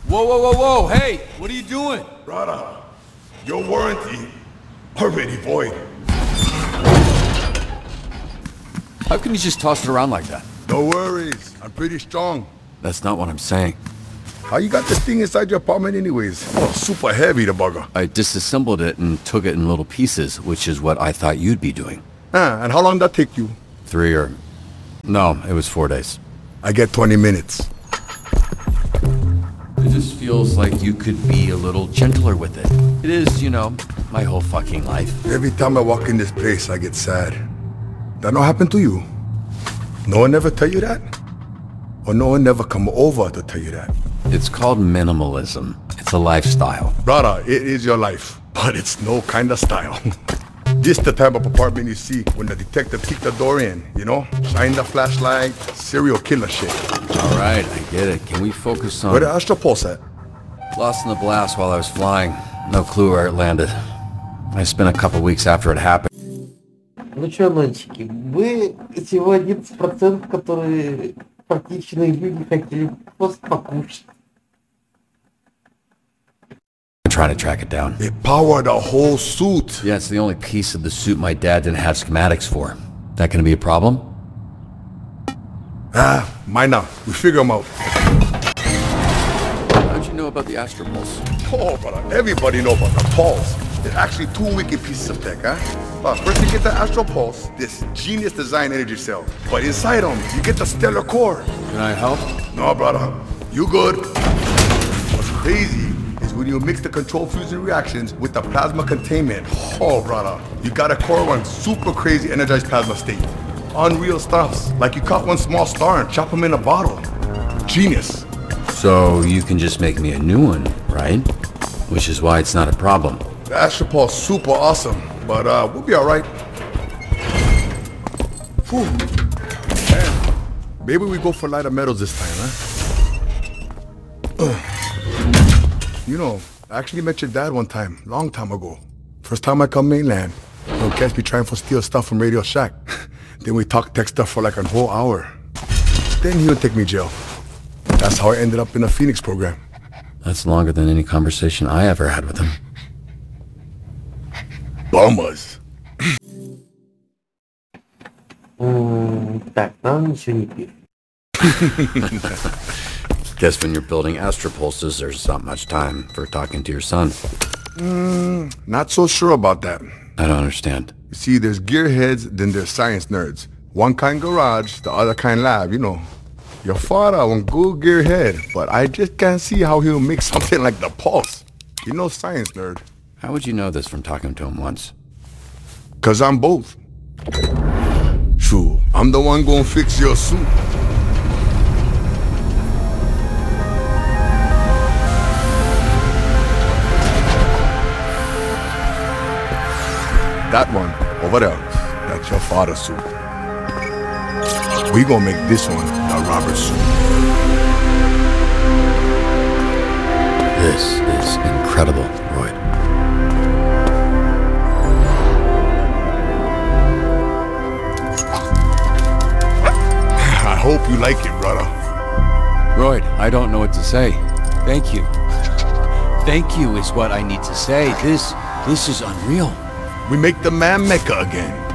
Whoa, whoa, whoa, whoa, hey! What are you doing? Brother, your warranty already void. How can you just toss it around like that? No worries, I'm pretty strong. That's not what I'm saying. How you got this thing inside your apartment anyways? Oh, super heavy, the bugger. I disassembled it and took it in little pieces, which is what I thought you'd be doing. And how long did that take you? 3 or... No, it was 4 days. I get 20 minutes. It just feels like you could be a little gentler with it. It is, you know, my whole fucking life. Every time I walk in this place, I get sad. That not happen to you? No one ever tell you that? Or no one never come over to tell you that? It's called minimalism. It's a lifestyle. Brother, it is your life, but it's no kind of style. This the type of apartment you see when the detective kicked the door in, you know? Shine the flashlight, serial killer shit. All right, I get it. Can we focus on... Where the Astro Pulse at? Lost in the blast while I was flying. No clue where it landed. I spent a couple weeks after it happened. Ну что, мальчики, вы всего 11%, которые практичные люди хотели просто покушать. I'm trying to track it down. They power the whole suit. Yeah, it's the only piece of the suit my dad didn't have schematics for. That gonna be a problem? Mine not. We figure them out. How'd you know about the Astro Pulse? Oh, brother, everybody know about the Pulse. There's actually 2 wicked pieces of tech, huh? First you get the Astro Pulse, this genius design energy cell. But inside them, you get the stellar core. Can I help? No, brother, you good. What's crazy is when you mix the control fusion reactions with the plasma containment. Oh, brother, you got a core one super crazy energized plasma state. Unreal stuffs, like you caught one small star and chop them in a bottle. Genius. So you can just make me a new one, right? Which is why it's not a problem. The Astro Pulse super awesome, but we'll be alright. Whew. Man, maybe we go for lighter metals this time, huh? You know, I actually met your dad one time, long time ago. First time I come mainland, he'll catch me trying to steal stuff from Radio Shack. Then we talk tech stuff for like a whole hour. Then he would take me to jail. That's how I ended up in a Phoenix program. That's longer than any conversation I ever had with him. Bummers. Так, нам ничего не пишет. Guess when you're building Astro Pulses, there's not much time for talking to your son. Not so sure about that. I don't understand. You see, there's gearheads, then there's science nerds. One kind garage, the other kind lab, you know. Your father one good gearhead, but I just can't see how he'll make something like the Pulse. You know, science nerd. How would you know this from talking to him once? 'Cause I'm both. True, I'm the one gonna fix your suit. That one, over there, that's your father's suit. We gonna make this one the Robert suit. This is incredible, Royd. I hope you like it, brother. Royd, I don't know what to say. Thank you. Thank you is what I need to say. This is unreal. We make the man Mecca again.